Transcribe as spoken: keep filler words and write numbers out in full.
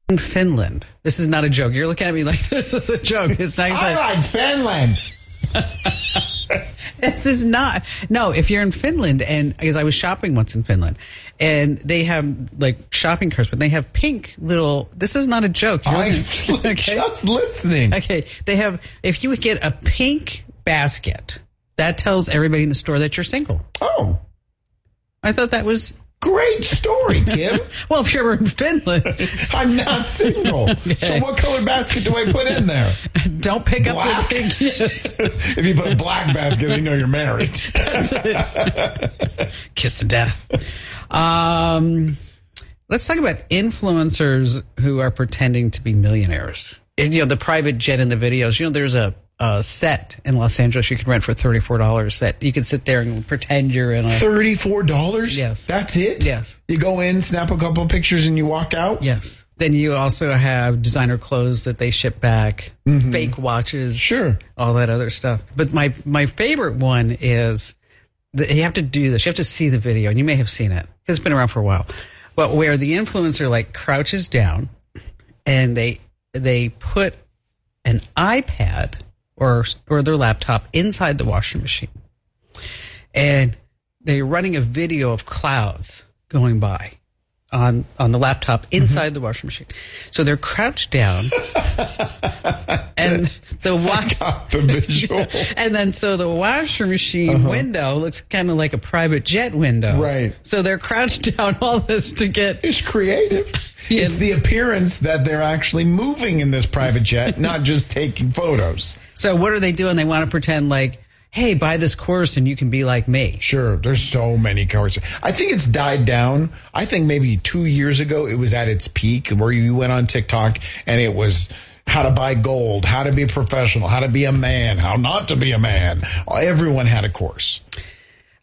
In Finland, this is not a joke. You're looking at me like this is a joke. It's not. I like Finland. This is not. No, if you're in Finland, and because I was shopping once in Finland, and they have like shopping carts, but they have pink little. This is not a joke. You're I'm looking, okay? just listening. Okay, they have. If you would get a pink basket, that tells everybody in the store that you're single. Oh, I thought that was. Great story, Kim. Well, if you're in Finland. I'm not single. Okay. So what color basket do I put in there? Don't pick black? up the pink. Yes. If you put a black basket, they know you're married. That's it. Kiss of death. Um, let's talk about influencers who are pretending to be millionaires. And, you know, the private jet in the videos. You know, there's a... Uh, set in Los Angeles you can rent for thirty-four dollars that you can sit there and pretend you're in a... thirty-four dollars? Yes. That's it? Yes. You go in, snap a couple of pictures, and you walk out? Yes. Then you also have designer clothes that they ship back, mm-hmm. fake watches. Sure. All that other stuff. But my, my favorite one is... that you have to do this. You have to see the video, and you may have seen it. Because it's been around for a while. But where the influencer, like, crouches down, and they they put an iPad... or or their laptop inside the washing machine. And they're running a video of clouds going by on on the laptop inside mm-hmm. the washing machine. So they're crouched down. and the wa- got the visual. And then so the washing machine uh-huh. window looks kind of like a private jet window. Right. So they're crouched down all this to get... It's creative. Yeah. It's the appearance that they're actually moving in this private jet, not just taking photos. So what are they doing? They want to pretend like, hey, buy this course and you can be like me. Sure. There's so many courses. I think it's died down. I think maybe two years ago it was at its peak where you went on TikTok and it was how to buy gold, how to be a professional, how to be a man, how not to be a man. Everyone had a course.